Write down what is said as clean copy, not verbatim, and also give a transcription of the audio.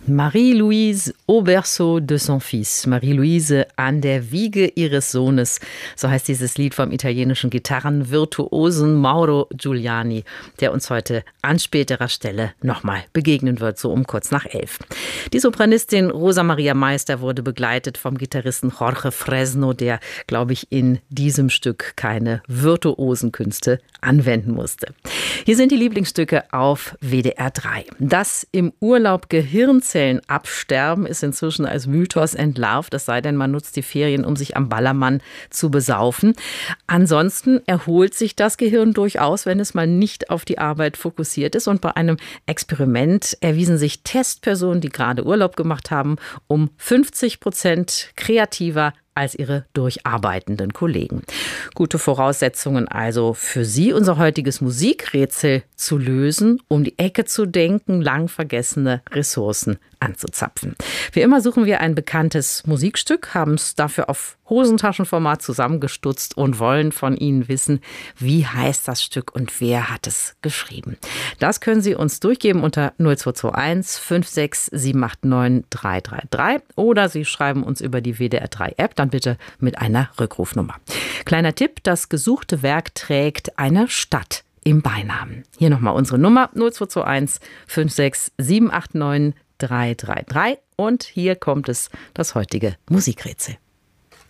Marie-Louise au berceau de son fils. Marie-Louise an der Wiege ihres Sohnes. So heißt dieses Lied vom italienischen Gitarrenvirtuosen Mauro Giuliani, der uns heute an späterer Stelle nochmal begegnen wird, so um kurz nach 11. Die Sopranistin Rosa Maria Meister wurde begleitet vom Gitarristen Jorge Fresno, der, glaube ich, in diesem Stück keine virtuosen Künste anwenden musste. Hier sind die Lieblingsstücke auf WDR 3. Das im Urlaub Gehirnzellen absterben ist inzwischen als Mythos entlarvt, es sei denn, man nutzt die Ferien, um sich am Ballermann zu besaufen. Ansonsten erholt sich das Gehirn durchaus, wenn es mal nicht auf die Arbeit fokussiert ist. Und bei einem Experiment erwiesen sich Testpersonen, die gerade Urlaub gemacht haben, um 50% kreativer als ihre durcharbeitenden Kollegen. Gute Voraussetzungen also für Sie, unser heutiges Musikrätsel zu lösen, um die Ecke zu denken, lang vergessene Ressourcen anzuzapfen. Wie immer suchen wir ein bekanntes Musikstück, haben es dafür auf Hosentaschenformat zusammengestutzt und wollen von Ihnen wissen, wie heißt das Stück und wer hat es geschrieben. Das können Sie uns durchgeben unter 0221 56 789 333 oder Sie schreiben uns über die WDR 3 App, dann bitte mit einer Rückrufnummer. Kleiner Tipp, das gesuchte Werk trägt eine Stadt im Beinamen. Hier nochmal unsere Nummer 0221 56 789 333 und hier kommt es, das heutige Musikrätsel.